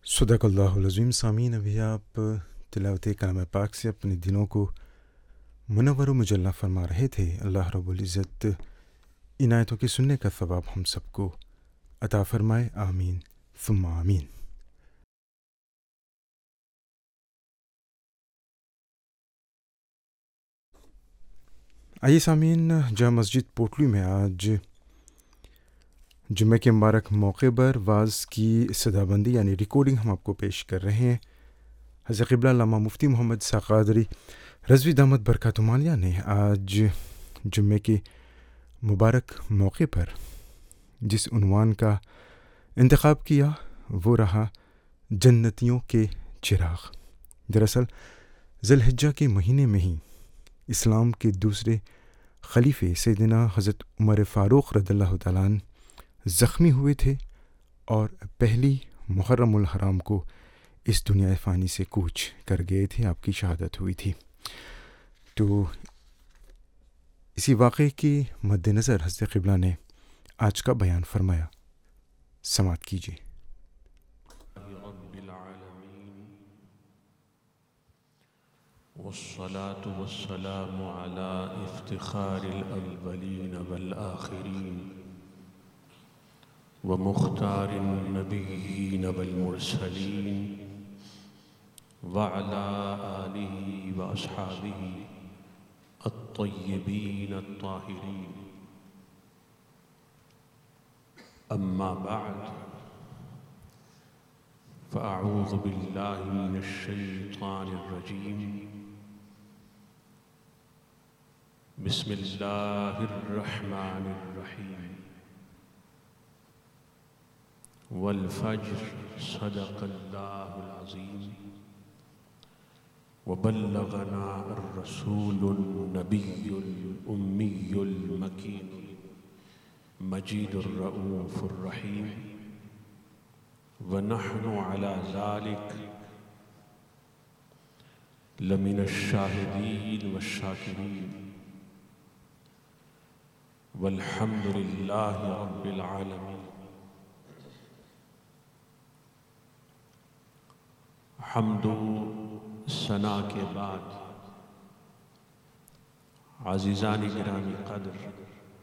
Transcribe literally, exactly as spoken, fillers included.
صدق اللہ العظیم. سامعین، ابھی آپ تلاوت کلام پاک سے اپنے دلوں کو منور و مجلہ فرما رہے تھے. اللہ رب العزت ان آیتوں کے سننے کا ثواب ہم سب کو عطا فرمائے. آمین ثم آمین. آئیے سامعین، جامع مسجد پوٹلی میں آج جمعہ کے مبارک موقع پر واز کی صدا بندی یعنی ریکارڈنگ ہم آپ کو پیش کر رہے ہیں. حضرت قبلہ علامہ مفتی محمد اسحاق قادری رضوی دامت برکاتہ عالیہ نے آج جمعے کے مبارک موقع پر جس عنوان کا انتخاب کیا وہ رہا جنتیوں کے چراغ. دراصل ذی الحجہ کے مہینے میں ہی اسلام کے دوسرے خلیفہ سیدنا حضرت عمر فاروق رضی اللہ تعالیٰ عنہ زخمی ہوئے تھے اور پہلی محرم الحرام کو اس دنیا فانی سے کوچ کر گئے تھے. آپ کی شہادت ہوئی تھی. تو اسی واقعے کے مد نظر حضرت قبلہ نے آج کا بیان فرمایا. سماعت کیجیے. والصلاة والسلام على افتخار الأولين والآخرين ومختار النبيين والمرسلين وعلى آله وأصحابه الطيبين الطاهرين. أما بعد فأعوذ بالله من الشيطان الرجيم. بسم الله الرحمن الرحيم. والفجر صدق الله العظيم وبلغنا الرسول النبي الأمي المكين مجيد الرؤوف الرحيم ونحن على ذلك لمن الشاهدين والشاكرين والحمد لله رب العالمين. حمد و ثنا کے بعد عزیزان گرامی قدر